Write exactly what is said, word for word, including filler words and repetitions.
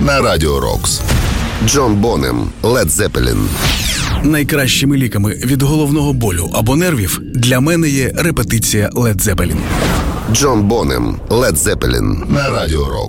на Радіо Рокс. Джон Бонем, Led Zeppelin. Найкращими ліками від головного болю або нервів для мене є репетиція Led Zeppelin. Джон Бонем, Led Zeppelin на Радіо Рокс.